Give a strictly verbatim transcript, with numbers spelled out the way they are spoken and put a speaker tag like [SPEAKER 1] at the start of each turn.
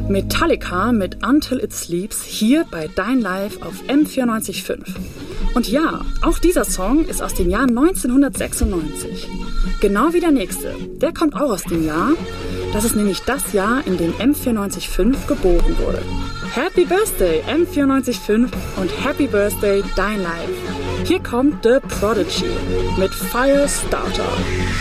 [SPEAKER 1] Metallica mit Until It Sleeps hier bei Dein Live auf M vierundneunzig Komma fünf. Und ja, auch dieser Song ist aus dem Jahr neunzehnhundertsechsundneunzig. Genau wie der nächste. Der kommt auch aus dem Jahr. Das ist nämlich das Jahr, in dem M vierundneunzig Komma fünf geboren wurde. Happy Birthday M vierundneunzig Komma fünf und Happy Birthday Dein Live. Hier kommt The Prodigy mit Firestarter.